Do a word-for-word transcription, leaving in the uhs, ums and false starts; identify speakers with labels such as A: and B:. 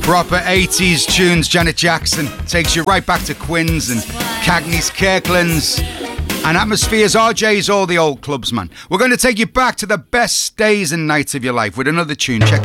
A: Proper eighties tunes. Janet Jackson takes you right back to Quinn's and Cagney's, Kirkland's and Atmospheres, R J's, all the old clubs, man. We're going to take you back to the best days and nights of your life with another tune. Check